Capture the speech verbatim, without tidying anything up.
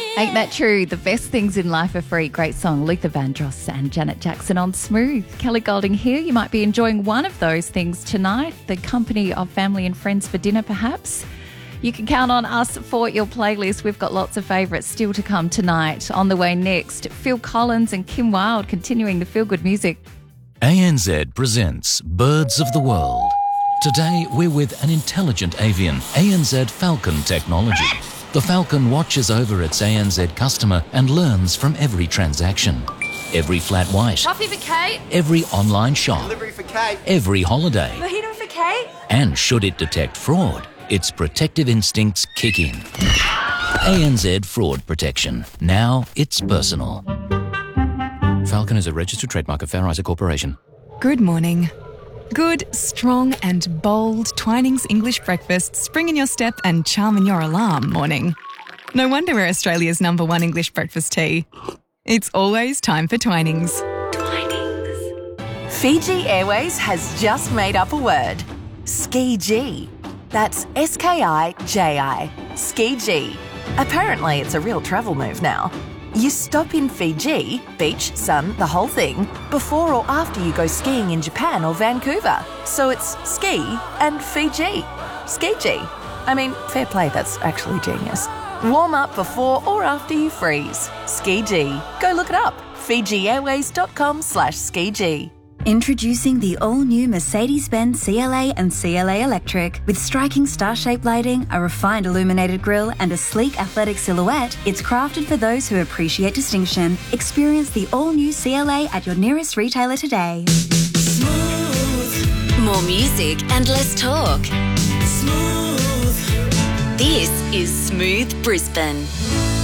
Ain't that true? The best things in life are free. Great song. Luther Vandross and Janet Jackson on Smooth. Kelly Golding here. You might be enjoying one of those things tonight. The company of family and friends for dinner, perhaps. You can count on us for your playlist. We've got lots of favourites still to come tonight. On the way next, Phil Collins and Kim Wilde continuing the feel-good music. A N Z presents Birds of the World. Today, we're with an intelligent avian, A N Z Falcon technology. The Falcon watches over its A N Z customer and learns from every transaction. Every flat white. Coffee for Kate. Every online shop. Delivery for Kate. Every holiday. Mojito for Kate. And should it detect fraud, its protective instincts kick in. A N Z Fraud Protection. Now it's personal. Falcon is a registered trademark of Fair Isaac Corporation. Good morning. Good, strong and bold Twinings English breakfast spring in your step and charm in your alarm morning. No wonder we're Australia's number one English breakfast tea. It's always time for Twinings. Twinings. Fiji Airways has just made up a word. Ski-G. That's S K I J I. Ski-G. Apparently it's a real travel move now. You stop in Fiji, beach, sun, the whole thing, before or after you go skiing in Japan or Vancouver. So it's ski and Fiji. Ski-G. I mean, fair play, that's actually genius. Warm up before or after you freeze. Ski-G. Go look it up. FijiAirways.com slash Ski-G. Introducing the all-new Mercedes-Benz C L A and C L A Electric. With striking star-shaped lighting, a refined illuminated grille and a sleek athletic silhouette, it's crafted for those who appreciate distinction. Experience the all-new C L A at your nearest retailer today. Smooth. More music and less talk. Smooth. This is Smooth Brisbane.